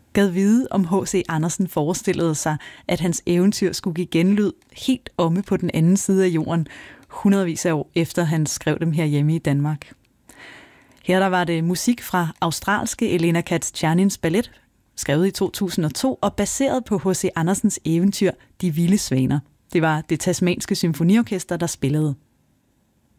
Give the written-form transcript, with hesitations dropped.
Gad vide, om H.C. Andersen forestillede sig, at hans eventyr skulle give genlyd helt omme på den anden side af jorden, hundredvis af år efter han skrev dem herhjemme i Danmark. Her der var det musik fra australske Elena Katz-Tjernins ballet, skrevet i 2002 og baseret på H.C. Andersens eventyr De Vilde Svaner. Det var det tasmanske symfoniorkester, der spillede.